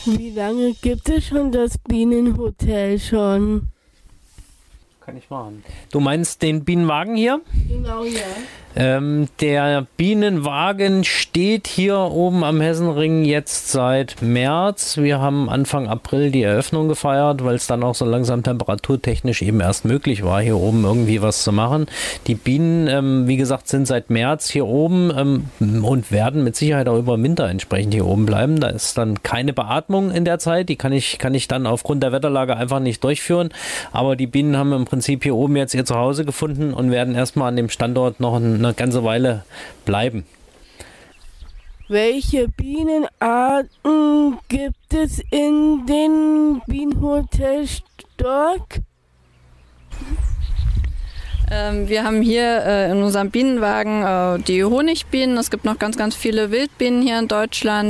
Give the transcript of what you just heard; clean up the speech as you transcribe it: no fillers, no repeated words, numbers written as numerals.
Wie lange gibt es schon das Bienenhotel schon? Kann ich machen. Du meinst den Bienenwagen hier? Genau, ja. Der Bienenwagen steht hier oben am Hessenring jetzt seit März. Wir haben Anfang April die Eröffnung gefeiert, weil es dann auch so langsam temperaturtechnisch eben erst möglich war, hier oben irgendwie was zu machen. Die Bienen, wie gesagt, sind seit März hier oben und werden mit Sicherheit auch über den Winter entsprechend hier oben bleiben. Da ist dann keine Beatmung in der Zeit. Die kann ich dann aufgrund der Wetterlage einfach nicht durchführen. Aber die Bienen haben im Prinzip hier oben jetzt ihr Zuhause gefunden und werden erstmal an dem Standort noch eine ganze Weile bleiben. Welche Bienenarten gibt es in den Bienenhotel Stork? Wir haben hier in unserem Bienenwagen die Honigbienen. Es gibt noch ganz, ganz viele Wildbienen hier in Deutschland.